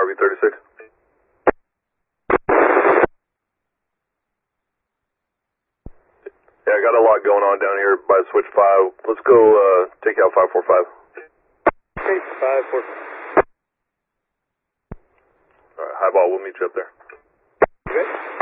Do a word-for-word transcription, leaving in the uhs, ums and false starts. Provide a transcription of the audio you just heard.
R V thirty-six. Yeah, I got a lot going on down here by switch five. Let's go uh, take out five four five. Okay, five four. Alright, highball, we'll meet you up there. Okay.